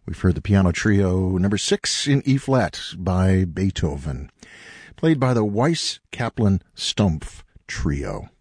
We've heard the piano trio number 6 in E flat by Beethoven, played by the Weiss Kaplan Stumpf Trio.